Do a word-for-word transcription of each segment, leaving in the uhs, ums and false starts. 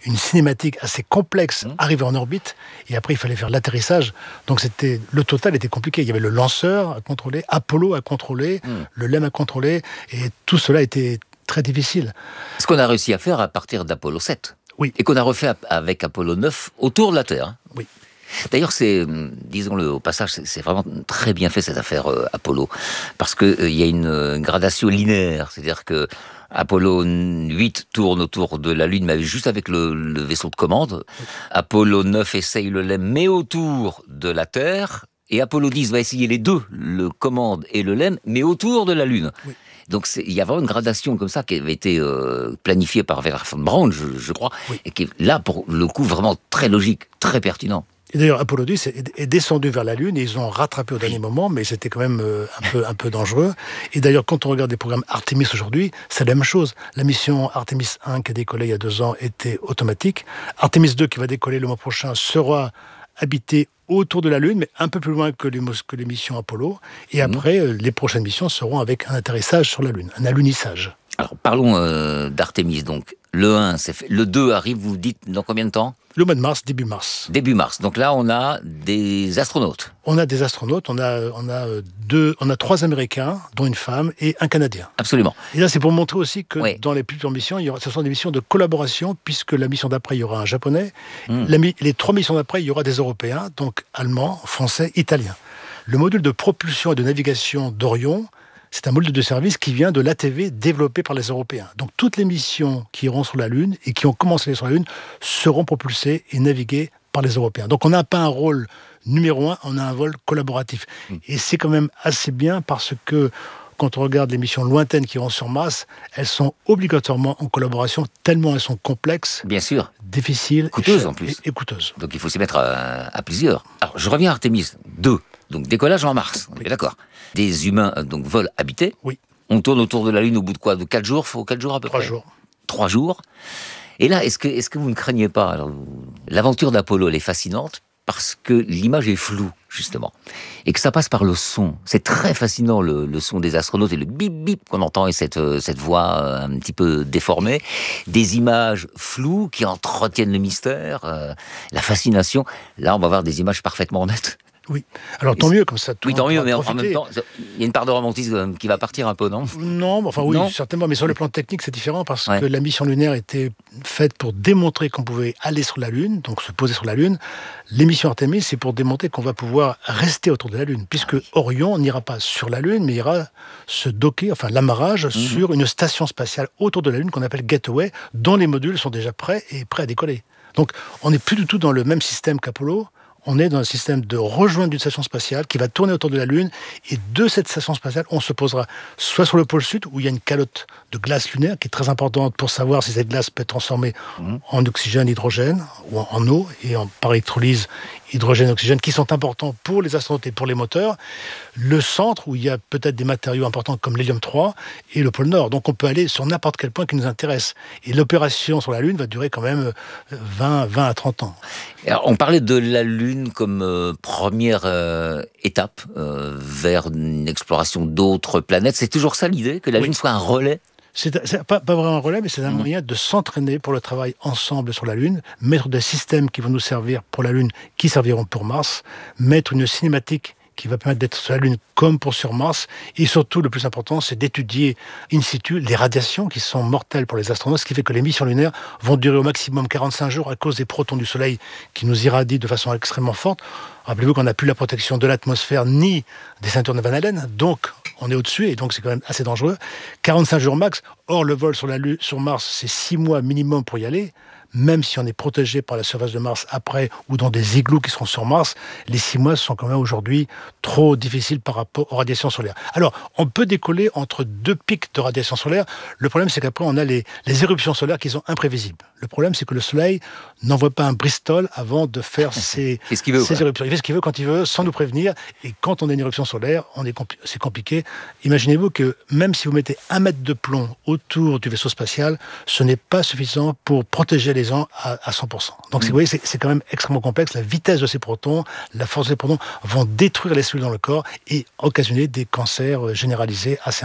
une cinématique assez complexe, Mmh. arriver en orbite, et après il fallait faire l'atterrissage. Donc c'était, le total était compliqué. Il y avait le lanceur à contrôler, Apollo à contrôler, Mmh. le L E M à contrôler, et tout cela était très difficile. Ce qu'on a réussi à faire à partir d'Apollo sept. Oui. Et qu'on a refait avec Apollo neuf autour de la Terre. Hein. Oui. D'ailleurs, c'est, disons-le au passage, c'est, c'est vraiment très bien fait cette affaire euh, Apollo, parce que il euh, y a une, une gradation linéaire, c'est-à-dire que Apollo huit tourne autour de la Lune, mais juste avec le, le vaisseau de commande. Oui. Apollo neuf essaye le L E M, mais autour de la Terre. Et Apollo dix va essayer les deux, le commande et le L E M, mais autour de la Lune. Oui. Donc il y a vraiment une gradation comme ça qui avait été euh, planifiée par Wernher von Braun, je, je crois, oui. Et qui est là, pour le coup, vraiment très logique, très pertinent. Et d'ailleurs, Apollo dix est descendu vers la Lune et ils ont rattrapé au dernier moment, mais c'était quand même euh, un, peu, un peu dangereux. Et d'ailleurs, quand on regarde les programmes Artemis aujourd'hui, c'est la même chose. La mission Artemis un qui a décollé il y a deux ans était automatique. Artemis deux qui va décoller le mois prochain sera habitée autour de la Lune, mais un peu plus loin que les, que les missions Apollo. Et après, mmh. euh, les prochaines missions seront avec un atterrissage sur la Lune, un alunissage. Alors, parlons euh, d'Artemis, donc. Le un, c'est fait. Le deux arrive, vous dites, dans combien de temps ? Le mois de mars, début mars. Début mars. Donc là, on a des astronautes. On a des astronautes, on a, on a, deux, on a trois Américains, dont une femme, et un Canadien. Absolument. Et là, c'est pour montrer aussi que oui. dans les futures missions, il y aura, ce sont des missions de collaboration, puisque la mission d'après, il y aura un Japonais. Mmh. La, les trois missions d'après, il y aura des Européens, donc Allemands, Français, Italiens. Le module de propulsion et de navigation d'Orion, c'est un module de service qui vient de l'A T V développé par les Européens. Donc toutes les missions qui iront sur la Lune et qui ont commencé sur la Lune seront propulsées et naviguées par les Européens. Donc on n'a pas un rôle numéro un, on a un rôle collaboratif. Mmh. Et c'est quand même assez bien parce que quand on regarde les missions lointaines qui iront sur Mars, elles sont obligatoirement en collaboration tellement elles sont complexes, bien sûr, difficiles, coûteuses en plus. Et, et coûteuses. Donc il faut s'y mettre à, à plusieurs. Alors je reviens à Artemis deux. Donc décollage en mars, on est d'accord. Des humains, donc vol habité. Oui. On tourne autour de la Lune au bout de quoi ? De quatre jours ? Faut quatre jours à peu Trois près ? jours. Trois jours. Et là, est-ce que, est-ce que vous ne craignez pas ? Alors, l'aventure d'Apollo, elle est fascinante parce que l'image est floue, justement. Et que ça passe par le son. C'est très fascinant, le, le son des astronautes et le bip-bip qu'on entend et cette, cette voix un petit peu déformée. Des images floues qui entretiennent le mystère, euh, la fascination. Là, on va voir des images parfaitement nettes. Oui, alors tant mieux comme ça. Oui, tant mieux, mais en même temps, il y a une part de romantisme qui va partir un peu, non ? Non, enfin oui, non certainement, mais sur le plan technique, c'est différent parce ouais. que la mission lunaire était faite pour démontrer qu'on pouvait aller sur la Lune, donc se poser sur la Lune. L'émission Artemis, c'est pour démontrer qu'on va pouvoir rester autour de la Lune, puisque Orion n'ira pas sur la Lune, mais ira se docker, enfin l'amarrage, mm-hmm. sur une station spatiale autour de la Lune qu'on appelle Gateway, dont les modules sont déjà prêts et prêts à décoller. Donc on n'est plus du tout dans le même système qu'Apollo. On est dans un système de rejoindre d'une station spatiale qui va tourner autour de la Lune. Et de cette station spatiale, on se posera soit sur le pôle sud, où il y a une calotte de glace lunaire qui est très importante pour savoir si cette glace peut être transformée mmh. en oxygène, hydrogène, ou en, en eau, et en, par électrolyse, hydrogène et oxygène, qui sont importants pour les astronautes et pour les moteurs. Le centre, où il y a peut-être des matériaux importants comme l'hélium trois, et le pôle nord. Donc on peut aller sur n'importe quel point qui nous intéresse. Et l'opération sur la Lune va durer quand même vingt à trente ans. Alors, on parlait de la Lune comme euh, première euh, étape euh, vers une exploration d'autres planètes. C'est toujours ça l'idée, que la oui. Lune soit un relais ? C'est, c'est pas, pas vraiment un relais, mais c'est un mmh. moyen de s'entraîner pour le travail ensemble sur la Lune, mettre des systèmes qui vont nous servir pour la Lune, qui serviront pour Mars, mettre une cinématique qui va permettre d'être sur la Lune comme pour sur Mars. Et surtout, le plus important, c'est d'étudier in situ les radiations qui sont mortelles pour les astronautes, ce qui fait que les missions lunaires vont durer au maximum quarante-cinq jours à cause des protons du Soleil qui nous irradient de façon extrêmement forte. Rappelez-vous qu'on n'a plus la protection de l'atmosphère ni des ceintures de Van Allen, donc on est au-dessus et donc c'est quand même assez dangereux. quarante-cinq jours max. Or, le vol sur, la Lune, sur Mars, c'est six mois minimum pour y aller. Même si on est protégé par la surface de Mars après ou dans des igloos qui seront sur Mars, les six mois sont quand même aujourd'hui trop difficiles par rapport aux radiations solaires. Alors, on peut décoller entre deux pics de radiation solaire. Le problème, c'est qu'après, on a les, les éruptions solaires qui sont imprévisibles. Le problème, c'est que le Soleil n'envoie pas un Bristol avant de faire ses, ce qu'il veut, ses éruptions. Il fait ce qu'il veut quand il veut, sans nous prévenir. Et quand on a une éruption solaire, on est compli- c'est compliqué. Imaginez-vous que même si vous mettez un mètre de plomb autour du vaisseau spatial, ce n'est pas suffisant pour protéger les gens à, à cent pour cent. Donc, mmh. vous voyez, c'est, c'est quand même extrêmement complexe. La vitesse de ces protons, la force des protons vont détruire les cellules dans le corps et occasionner des cancers généralisés assez importants.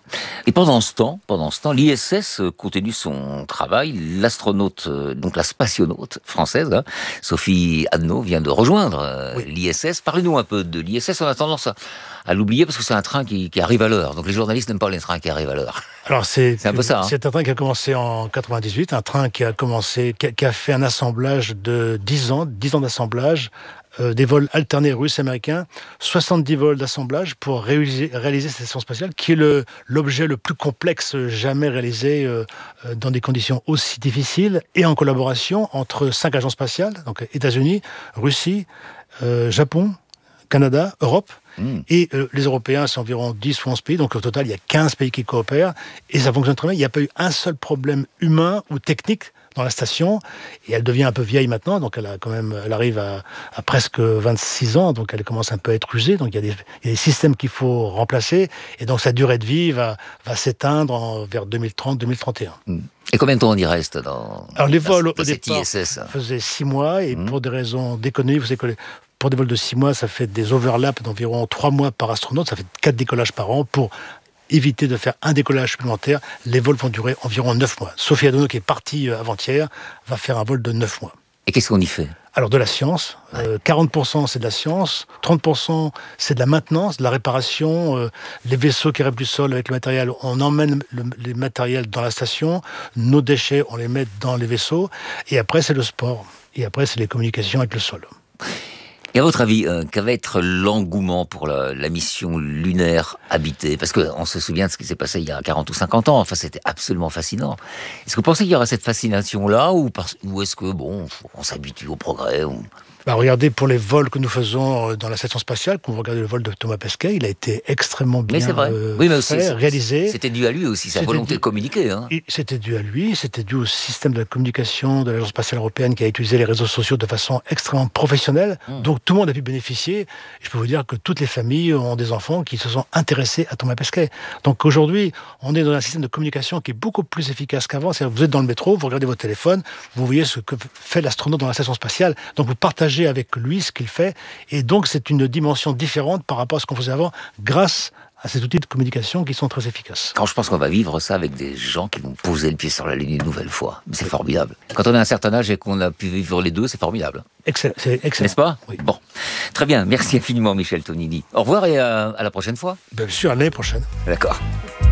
Et pendant ce temps, pendant ce temps, l'I S S continue son travail. L'astronaute, donc la spationaute française, hein, Sophie Adno, vient de rejoindre euh, oui. l'I S S. Parlez-nous un peu de l'I S S. On a tendance à, à l'oublier parce que c'est un train qui, qui arrive à l'heure. Donc les journalistes n'aiment pas les trains qui arrivent à l'heure. Alors c'est, c'est un peu ça. Hein. C'est un train qui a commencé en quatre-vingt-dix-huit, un train qui a commencé, qui a, qui a fait un assemblage de dix ans, dix ans d'assemblage. Euh, des vols alternés russes et américains, soixante-dix vols d'assemblage pour réaliser, réaliser cette station spatiale, qui est le, l'objet le plus complexe jamais réalisé euh, dans des conditions aussi difficiles et en collaboration entre cinq agences spatiales, donc États-Unis, Russie, euh, Japon, Canada, Europe. Mmh. Et euh, les Européens, c'est environ dix ou onze pays, donc au total, il y a quinze pays qui coopèrent, et ça fonctionne très bien. Il n'y a pas eu un seul problème humain ou technique dans la station, et elle devient un peu vieille maintenant, donc elle a quand même, elle arrive à, à presque vingt-six ans, donc elle commence un peu à être usée, donc il y a des, il y a des systèmes qu'il faut remplacer, et donc sa durée de vie va, va s'éteindre en, vers deux mille trente deux mille trente et un. Et combien de temps on y reste dans, Alors les vols dans, au dans départ I S S faisaient six mois, et mmh. pour des raisons d'économie, vous savez que les, pour des vols de six mois, ça fait des overlaps d'environ trois mois par astronaute, ça fait quatre décollages par an pour éviter de faire un décollage supplémentaire. Les vols vont durer environ neuf mois. Sophie Adno, qui est partie avant-hier, va faire un vol de neuf mois. Et qu'est-ce qu'on y fait ? Alors de la science, ouais. euh, quarante pour cent c'est de la science, trente pour cent c'est de la maintenance, de la réparation, euh, les vaisseaux qui rêvent du sol avec le matériel, on emmène le, les matériels dans la station, nos déchets on les met dans les vaisseaux, et après c'est le sport, et après c'est les communications avec le sol. Et à votre avis, euh, quel va être l'engouement pour la, la mission lunaire habitée ? Parce qu'on se souvient de ce qui s'est passé il y a quarante ou cinquante ans. Enfin, c'était absolument fascinant. Est-ce que vous pensez qu'il y aura cette fascination-là, ou, parce, ou est-ce que, bon, on s'habitue au progrès ou... Bah, regardez, pour les vols que nous faisons dans la station spatiale, quand vous regardez le vol de Thomas Pesquet, il a été extrêmement bien mais c'est vrai. Euh, oui, mais aussi, fait, réalisé. C'était dû à lui aussi, sa c'était volonté dû, de communiquer. Hein. C'était dû à lui, c'était dû au système de la communication de l'Agence spatiale européenne qui a utilisé les réseaux sociaux de façon extrêmement professionnelle. Mmh. Donc tout le monde a pu bénéficier. Je peux vous dire que toutes les familles ont des enfants qui se sont intéressés à Thomas Pesquet. Donc aujourd'hui, on est dans un système de communication qui est beaucoup plus efficace qu'avant. C'est-à-dire que vous êtes dans le métro, vous regardez votre téléphone, vous voyez ce que fait l'astronaute dans la station spatiale. Donc vous partagez avec lui ce qu'il fait, et donc c'est une dimension différente par rapport à ce qu'on faisait avant, grâce à ces outils de communication qui sont très efficaces. Quand je pense qu'on va vivre ça avec des gens qui vont poser le pied sur la Lune une nouvelle fois, c'est oui. formidable. Quand on a un certain âge et qu'on a pu vivre les deux, c'est formidable. Excellent, c'est excellent. N'est-ce pas ? Oui. Bon, très bien, merci infiniment Michel Tonini. Au revoir et à, à la prochaine fois. Bien sûr, à l'année prochaine. D'accord.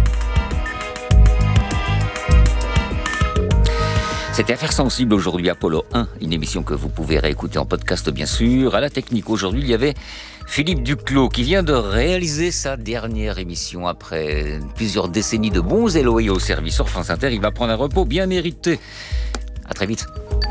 C'était Affaires sensibles aujourd'hui, Apollo un, une émission que vous pouvez réécouter en podcast bien sûr. À la technique aujourd'hui, il y avait Philippe Duclos qui vient de réaliser sa dernière émission après plusieurs décennies de bons et loyaux services sur France Inter. Il va prendre un repos bien mérité. À très vite.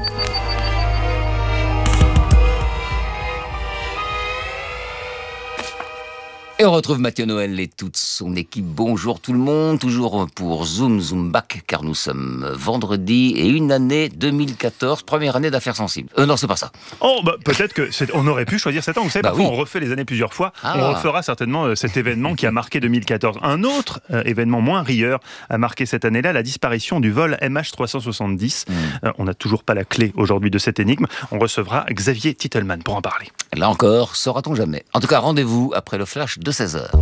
Et on retrouve Mathieu Noël et toute son équipe. Bonjour tout le monde, toujours pour Zoom Zoom Back, car nous sommes vendredi et une année deux mille quatorze, première année d'Affaires sensibles. Euh, non, c'est pas ça. Oh, bah, peut-être que c'est... on aurait pu choisir cet an. Vous savez, bah parfois oui. on refait les années plusieurs fois. Ah. On refera certainement euh, cet événement qui a marqué deux mille quatorze. Un autre euh, événement moins rieur a marqué cette année-là, la disparition du vol M H trois cent soixante-dix. Mm. Euh, on n'a toujours pas la clé aujourd'hui de cette énigme. On recevra Xavier Titelman pour en parler. Là encore, saura-t-on jamais. En tout cas, rendez-vous après le flash de seize heures.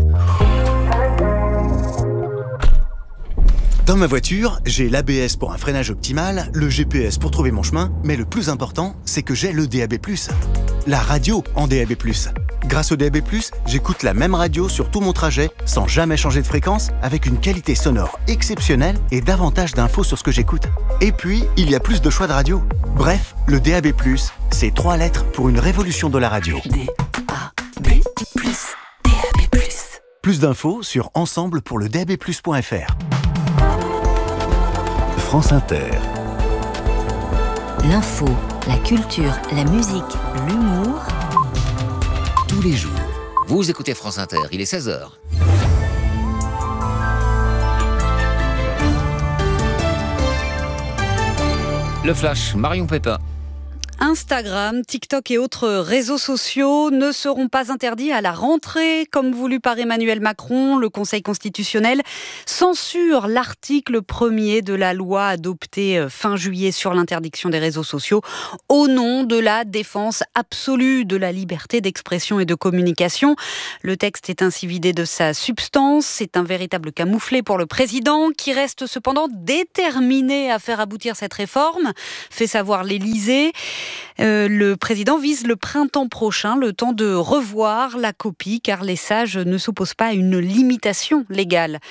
Dans ma voiture, j'ai l'A B S pour un freinage optimal, le G P S pour trouver mon chemin, mais le plus important, c'est que j'ai le D A B plus. La radio en D A B plus. Grâce au D A B plus, j'écoute la même radio sur tout mon trajet, sans jamais changer de fréquence, avec une qualité sonore exceptionnelle et davantage d'infos sur ce que j'écoute. Et puis, il y a plus de choix de radio. Bref, le D A B plus, c'est trois lettres pour une révolution de la radio. D A B plus. D A B plus. Plus d'infos sur ensemble pour le D A B plus point F R. France Inter. L'info, la culture, la musique, l'humour. Tous les jours. Vous écoutez France Inter, il est seize heures. Le Flash, Marion Pépin. Instagram, TikTok et autres réseaux sociaux ne seront pas interdits à la rentrée, comme voulu par Emmanuel Macron. Le Conseil constitutionnel censure l'article premier de la loi adoptée fin juillet sur l'interdiction des réseaux sociaux au nom de la défense absolue de la liberté d'expression et de communication. Le texte est ainsi vidé de sa substance. C'est un véritable camouflet pour le président qui reste cependant déterminé à faire aboutir cette réforme, fait savoir l'Élysée. Euh, le président vise le printemps prochain, le temps de revoir la copie, car les sages ne s'opposent pas à une limitation légale